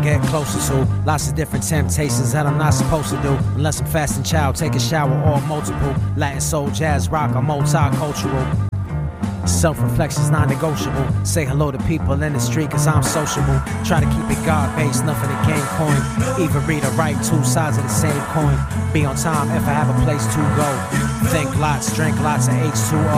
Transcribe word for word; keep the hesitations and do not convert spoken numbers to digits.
get closer to. Lots of different temptations that I'm not supposed to do. Unless I'm fasting child, take a shower or multiple. Latin, soul, jazz, rock, I'm multicultural. Self-reflection's non-negotiable. Say hello to people in the street cause I'm sociable. Try to keep it God-based, nothing to gain coin. Even read or write, two sides of the same coin. Be on time if I have a place to go. Think lots, drink lots of H two O.